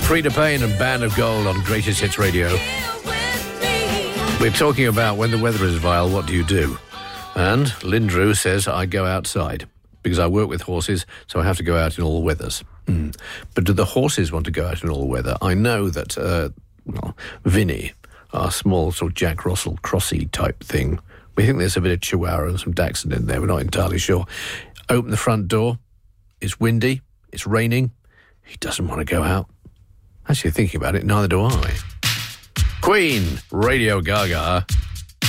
Frida Payne and Band of Gold on Greatest Hits Radio. We're talking about when the weather is vile, what do you do? And Lynn Drew says, I go outside because I work with horses, so I have to go out in all weathers. But do the horses want to go out in all weather? I know that, Vinny, our small sort of Jack Russell Crossy type thing, we think there's a bit of Chihuahua and some Dachshund in there. We're not entirely sure. Open the front door. It's windy. It's raining. He doesn't want to go out. Actually, thinking about it, neither do I. Queen, Radio Gaga.